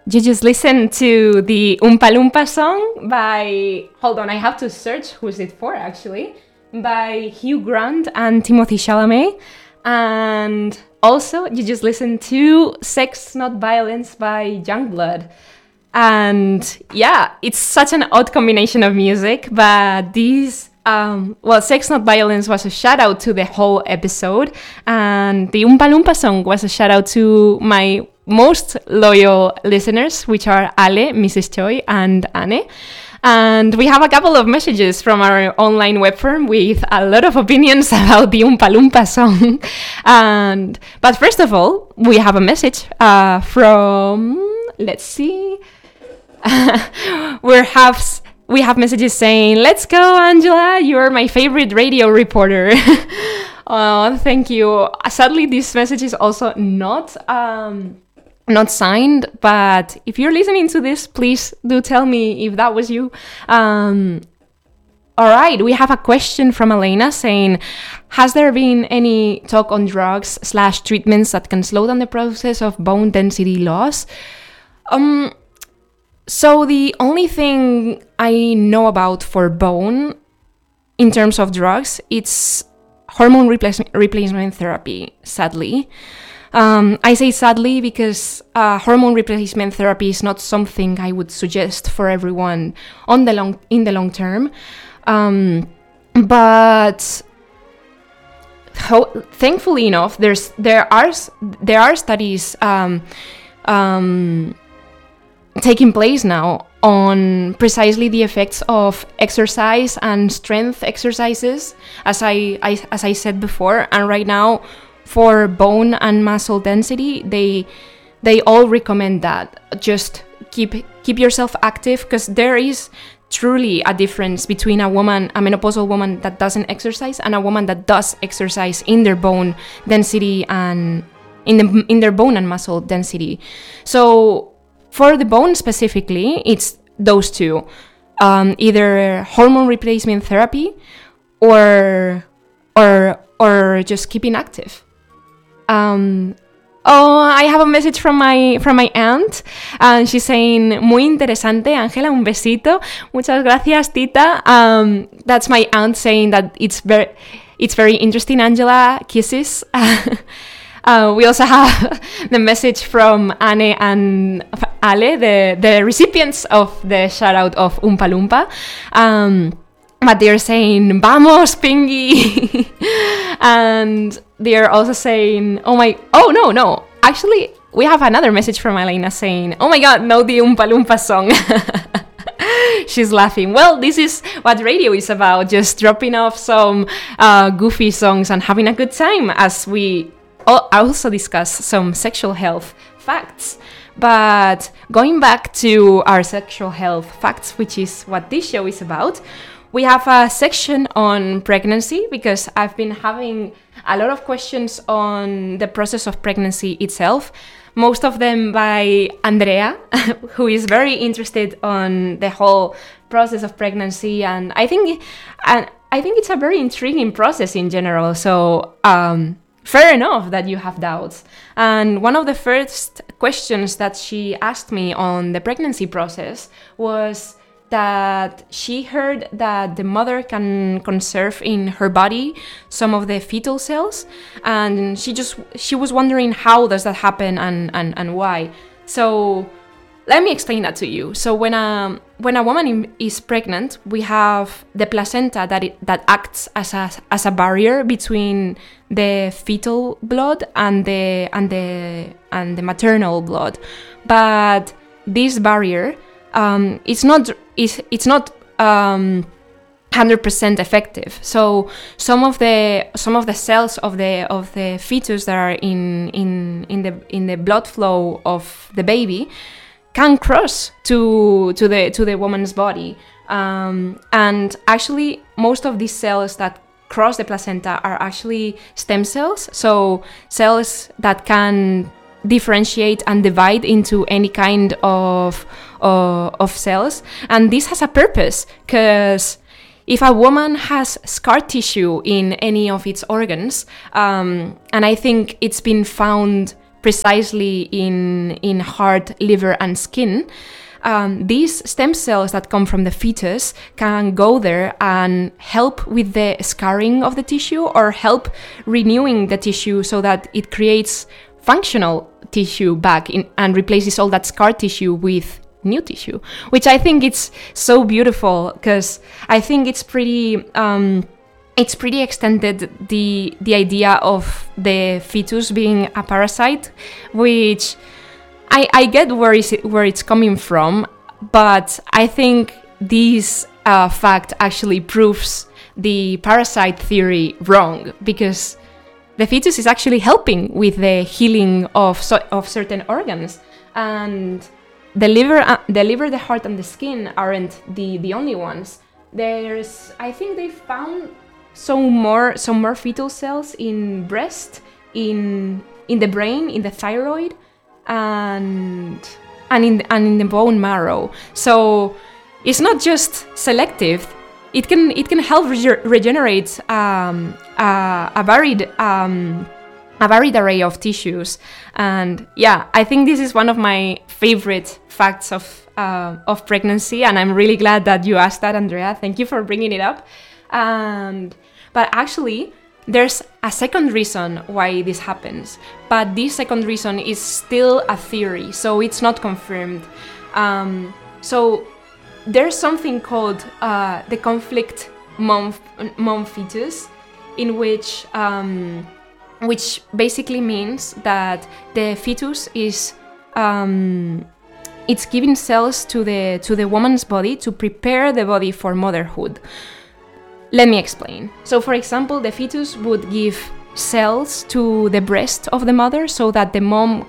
You just listened to the Oompa Loompa song by, hold on, I have to search who's it for actually, by Hugh Grant and Timothée Chalamet. And also, you just listened to Sex Not Violence by Youngblood. And yeah, it's such an odd combination of music, but these, Sex Not Violence was a shout out to the whole episode, and the Oompa Loompa song was a shout out to my most loyal listeners, which are Ale, Mrs. Choi, and Anne. And we have a couple of messages from our online web firm with a lot of opinions about the Oompa Loompa song. But first of all, we have a message from, let's see, we have messages saying, "Let's go, Angela, you're my favorite radio reporter." Oh, thank you. Sadly, this message is also not signed, but if you're listening to this, please do tell me if that was you. All right, we have a question from Elena saying, has there been any talk on drugs / treatments that can slow down the process of bone density loss? So the only thing I know about for bone in terms of drugs, it's hormone replacement therapy, sadly. I say sadly because hormone replacement therapy is not something I would suggest for everyone in the long term. But thankfully enough, there are studies taking place now on precisely the effects of exercise and strength exercises, as I said before. And right now, for bone and muscle density, they all recommend that. Just keep yourself active, because there is truly a difference between a menopausal woman that doesn't exercise and a woman that does exercise in their bone density and in their bone and muscle density. So for the bone specifically, it's those two, either hormone replacement therapy or just keeping active. I have a message from my aunt, and she's saying, muy interesante, Ángela, un besito. Muchas gracias, tita. That's my aunt saying that it's very interesting, Angela. Kisses. We also have the message from Anne and Ale, the recipients of the shout out of Oompa Loompa. But they're saying, vamos, Pingy. And they're also saying, no. Actually, we have another message from Elena saying, oh my god, no, the Oompa Loompa song. She's laughing. Well, this is what radio is about, just dropping off some goofy songs and having a good time, as we also discuss some sexual health facts. But going back to our sexual health facts, which is what this show is about, we have a section on pregnancy, because I've been having a lot of questions on the process of pregnancy itself, most of them by Andrea, who is very interested on the whole process of pregnancy, and I think it's a very intriguing process in general. So fair enough that you have doubts. And one of the first questions that she asked me on the pregnancy process was that she heard that the mother can conserve in her body some of the fetal cells, and she was wondering how does that happen and why. So let me explain that to you. So when a woman is pregnant, we have the placenta that acts as a barrier between the fetal blood and the maternal blood. But this barrier, it's not 100% effective. So some of the cells of the fetus that are in the blood flow of the baby can cross to the woman's body, and actually most of these cells that cross the placenta are actually stem cells, so cells that can differentiate and divide into any kind of cells. And this has a purpose, because if a woman has scar tissue in any of its organs, and I think it's been found precisely in heart, liver, and skin, these stem cells that come from the fetus can go there and help with the scarring of the tissue or help renewing the tissue so that it creates functional tissue back and replaces all that scar tissue with new tissue, which I think it's so beautiful because I think it's pretty extended, the idea of the fetus being a parasite, which I get where it's coming from, but I think this fact actually proves the parasite theory wrong, because the fetus is actually helping with the healing of certain organs, and the liver, the heart, and the skin aren't the only ones. I think they found some more fetal cells in breast, in the brain, in the thyroid, and in the bone marrow. So it's not just selective. It can help regenerate a varied array of tissues. And yeah, I think this is one of my favorite facts of pregnancy, and I'm really glad that you asked that, Andrea. Thank you for bringing it up. But actually, there's a second reason why this happens, but this second reason is still a theory, so it's not confirmed. So there's something called the conflict mom fetus, in which basically means that the fetus is it's giving cells to the woman's body to prepare the body for motherhood. Let me explain. So, for example, the fetus would give cells to the breast of the mother so that the mom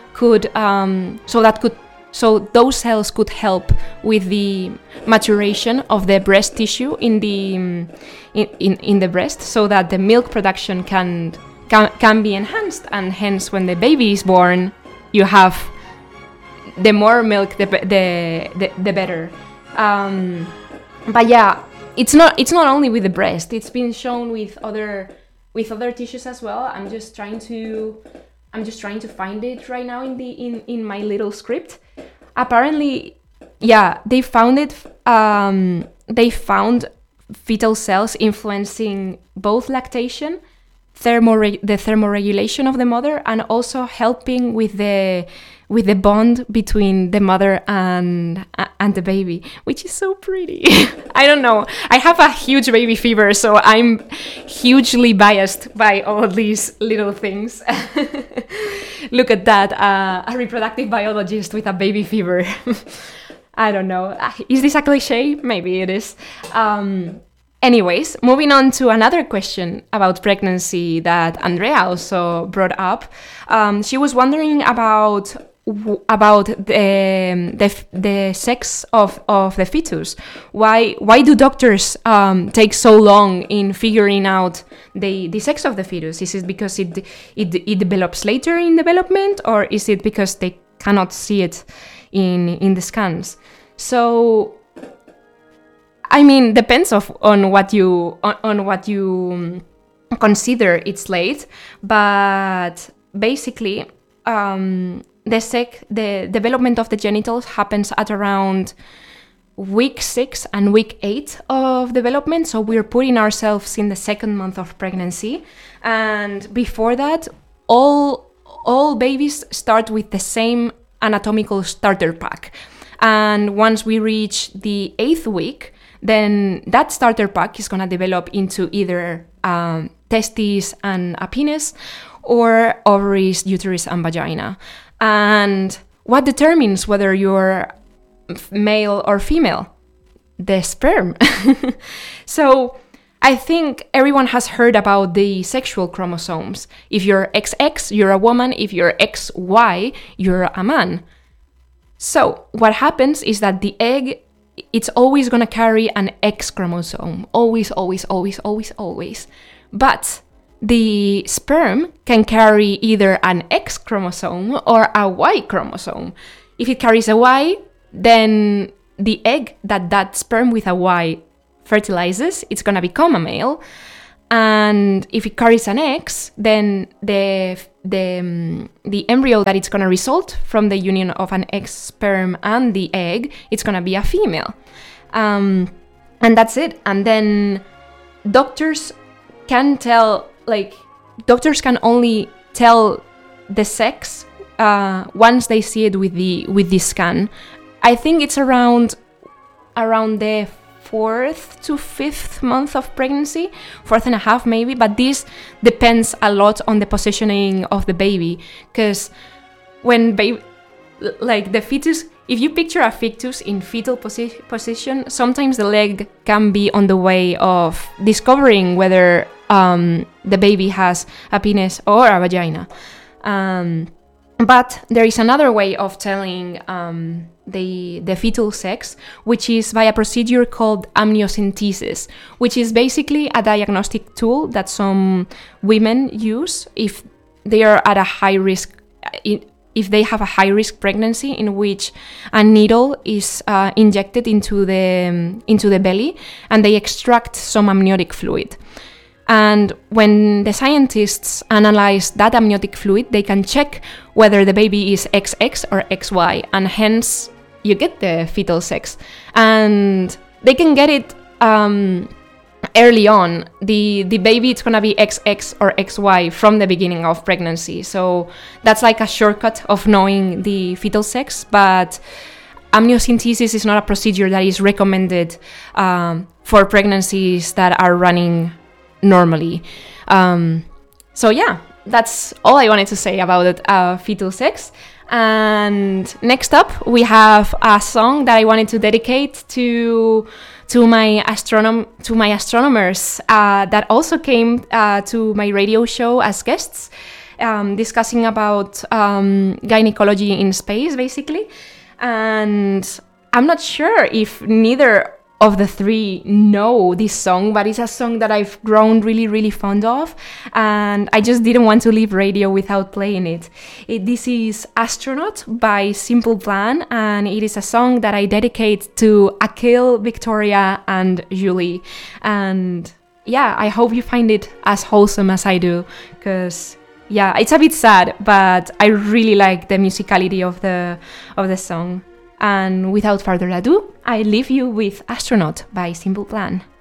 so those cells could help with the maturation of the breast tissue in the breast, so that the milk production can be enhanced, and hence when the baby is born, you have the more milk, the better. But yeah. It's not only with the breast. It's been shown with other tissues as well. I'm just trying to find it right now in my little script. Apparently, yeah, they found it. They found fetal cells influencing both lactation, the thermoregulation of the mother, and also helping with the bond between the mother and the baby, which is so pretty. I don't know. I have a huge baby fever, so I'm hugely biased by all these little things. Look at that, a reproductive biologist with a baby fever. I don't know. Is this a cliche? Maybe it is. Anyways, moving on to another question about pregnancy that Andrea also brought up. She was wondering about the sex of the fetus. Why do doctors take so long in figuring out the sex of the fetus? Is it because it develops later in development, or is it because they cannot see it in the scans? So, I mean, depends on what you consider it's late, but basically, the development of the genitals happens at around week 6 and week 8 of development. So we're putting ourselves in the second month of pregnancy, and before that, all babies start with the same anatomical starter pack. And once we reach the 8th week, then that starter pack is going to develop into either testes and a penis, or ovaries, uterus, and vagina. And what determines whether you're male or female? The sperm. So I think everyone has heard about the sexual chromosomes. If you're XX, you're a woman. If you're XY, you're a man. So what happens is that the egg, it's always going to carry an X chromosome. Always, always, always, always, always. But the sperm can carry either an X chromosome or a Y chromosome. If it carries a Y, then the egg that sperm with a Y fertilizes, it's going to become a male. And if it carries an X, then the embryo that it's going to result from the union of an X sperm and the egg, it's going to be a female. And that's it. And then doctors can tell, like, doctors can only tell the sex once they see it with the scan. I think it's around the 4th to 5th month of pregnancy, 4th and a half maybe, but this depends a lot on the positioning of the baby, because when like the fetus, if you picture a fetus in fetal position, sometimes the leg can be on the way of discovering whether the baby has a penis or a vagina. But there is another way of telling the fetal sex, which is by a procedure called amniocentesis, which is basically a diagnostic tool that some women use if they are at a high risk, if they have a high risk pregnancy in which a needle is injected into the belly and they extract some amniotic fluid. And when the scientists analyze that amniotic fluid, they can check whether the baby is XX or XY, and hence you get the fetal sex. And they can get it early on. The baby, it's gonna be XX or XY from the beginning of pregnancy. So that's like a shortcut of knowing the fetal sex, but amniocentesis is not a procedure that is recommended for pregnancies that are running normally. So yeah, that's all I wanted to say about fetal sex. And next up, we have a song that I wanted to dedicate to my astronomers that also came to my radio show as guests, discussing about gynecology in space, basically. And I'm not sure if neither of the three know this song, but it's a song that I've grown really, really fond of, and I just didn't want to leave radio without playing it. This is Astronaut by Simple Plan, and it is a song that I dedicate to Akhil, Victoria, and Julie. And yeah, I hope you find it as wholesome as I do, because yeah, it's a bit sad, but I really like the musicality of the song. And without further ado, I leave you with Astronaut by Simple Plan.